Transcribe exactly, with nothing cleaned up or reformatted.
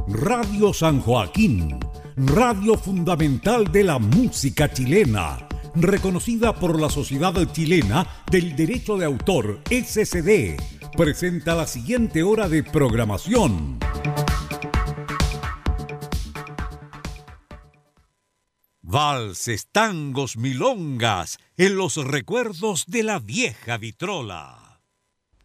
Radio San Joaquín, radio fundamental de la música chilena, reconocida por la Sociedad Chilena del Derecho de Autor, S C D, presenta la siguiente hora de programación. Valses, tangos, milongas, en los recuerdos de la vieja vitrola.